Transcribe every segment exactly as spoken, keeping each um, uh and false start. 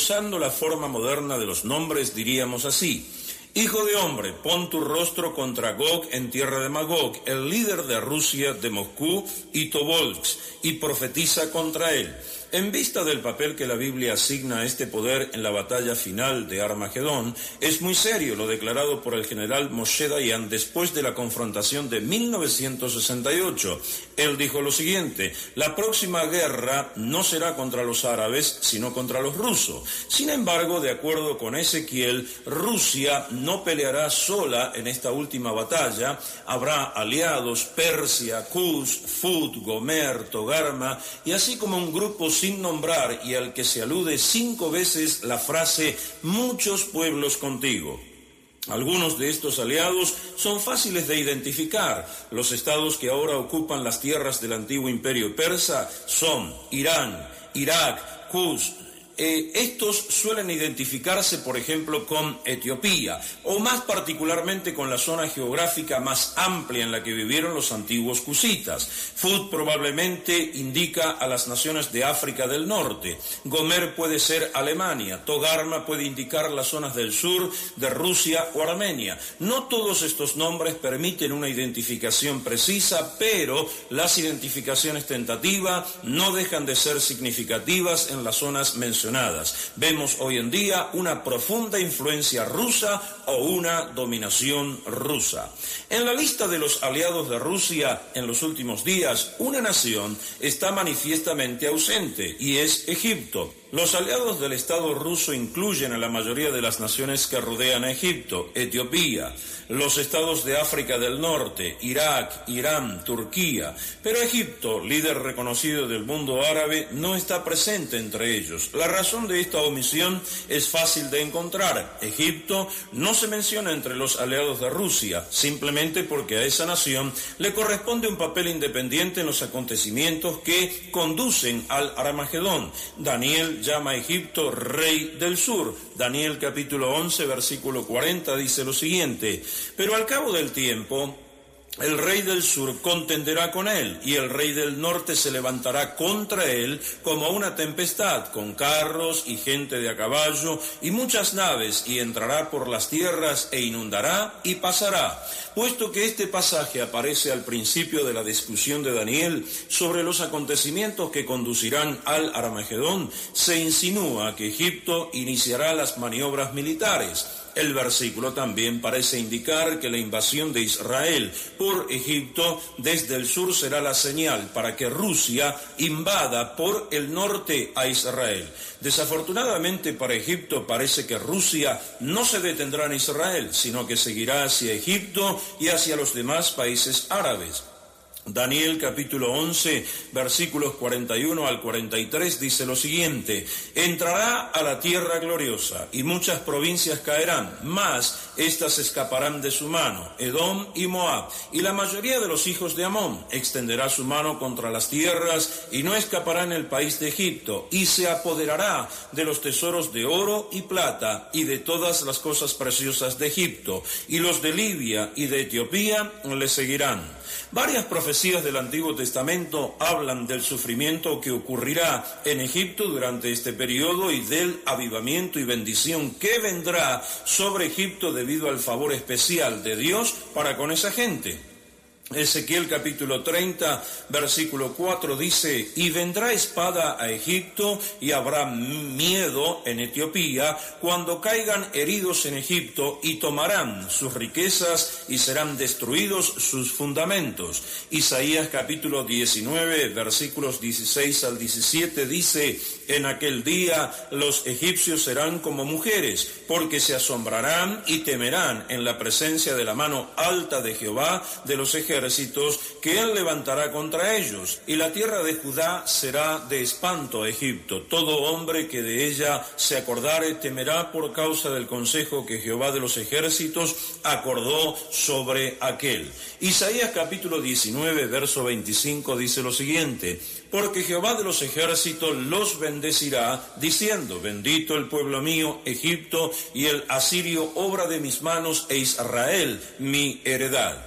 usando la forma moderna de los nombres diríamos así: Hijo de hombre, pon tu rostro contra Gog en tierra de Magog, el líder de Rusia, de Moscú y Tobolsk, y profetiza contra él. En vista del papel que la Biblia asigna a este poder en la batalla final de Armagedón, es muy serio lo declarado por el general Moshe Dayan después de la confrontación de mil novecientos sesenta y ocho. Él dijo lo siguiente: la próxima guerra no será contra los árabes, sino contra los rusos. Sin embargo, de acuerdo con Ezequiel, Rusia no peleará sola en esta última batalla. Habrá aliados: Persia, Kuz, Fut, Gomer, Togarma, y así como un grupo sin nombrar y al que se alude cinco veces la frase muchos pueblos contigo. Algunos de estos aliados son fáciles de identificar. Los estados que ahora ocupan las tierras del antiguo imperio persa son Irán, Irak, Kuz. Eh, estos suelen identificarse, por ejemplo, con Etiopía, o más particularmente con la zona geográfica más amplia en la que vivieron los antiguos cusitas. Fut probablemente indica a las naciones de África del Norte. Gomer puede ser Alemania. Togarma puede indicar las zonas del sur de Rusia o Armenia. No todos estos nombres permiten una identificación precisa, pero las identificaciones tentativas no dejan de ser significativas en las zonas mencionadas. Vemos hoy en día una profunda influencia rusa o una dominación rusa. En la lista de los aliados de Rusia en los últimos días, una nación está manifiestamente ausente y es Egipto. Los aliados del Estado ruso incluyen a la mayoría de las naciones que rodean a Egipto: Etiopía, los estados de África del Norte, Irak, Irán, Turquía, pero Egipto, líder reconocido del mundo árabe, no está presente entre ellos. La razón de esta omisión es fácil de encontrar. Egipto no se menciona entre los aliados de Rusia, simplemente porque a esa nación le corresponde un papel independiente en los acontecimientos que conducen al Armagedón. Daniel llama a Egipto rey del sur. Daniel capítulo once, versículo cuarenta dice lo siguiente: pero al cabo del tiempo, el rey del sur contenderá con él, y el rey del norte se levantará contra él como una tempestad, con carros y gente de a caballo y muchas naves, y entrará por las tierras e inundará y pasará. Puesto que este pasaje aparece al principio de la discusión de Daniel sobre los acontecimientos que conducirán al Armagedón, se insinúa que Egipto iniciará las maniobras militares. El versículo también parece indicar que la invasión de Israel por Egipto desde el sur será la señal para que Rusia invada por el norte a Israel. Desafortunadamente para Egipto parece que Rusia no se detendrá en Israel, sino que seguirá hacia Egipto y hacia los demás países árabes. Daniel capítulo once, versículos cuarenta y uno al cuarenta y tres dice lo siguiente: entrará a la tierra gloriosa y muchas provincias caerán, mas éstas escaparán de su mano, Edom y Moab, y la mayoría de los hijos de Amón extenderá su mano contra las tierras y no escapará en el país de Egipto, y se apoderará de los tesoros de oro y plata y de todas las cosas preciosas de Egipto, y los de Libia y de Etiopía le seguirán. Varias profecías del Antiguo Testamento hablan del sufrimiento que ocurrirá en Egipto durante este periodo y del avivamiento y bendición que vendrá sobre Egipto debido al favor especial de Dios para con esa gente. Ezequiel capítulo treinta, versículo cuatro dice: y vendrá espada a Egipto y habrá miedo en Etiopía cuando caigan heridos en Egipto, y tomarán sus riquezas y serán destruidos sus fundamentos. Isaías capítulo diecinueve, versículos dieciséis al diecisiete dice: en aquel día los egipcios serán como mujeres, porque se asombrarán y temerán en la presencia de la mano alta de Jehová de los ejércitos, que él levantará contra ellos, y la tierra de Judá será de espanto a Egipto. Todo hombre que de ella se acordare temerá por causa del consejo que Jehová de los ejércitos acordó sobre aquel. Isaías capítulo diecinueve, verso veinticinco dice lo siguiente: porque Jehová de los ejércitos los bendecirá, diciendo: bendito el pueblo mío, Egipto, y el asirio, obra de mis manos, e Israel, mi heredad.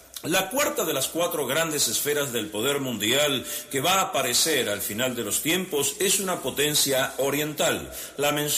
La cuarta de las cuatro grandes esferas del poder mundial que va a aparecer al final de los tiempos es una potencia oriental. La mención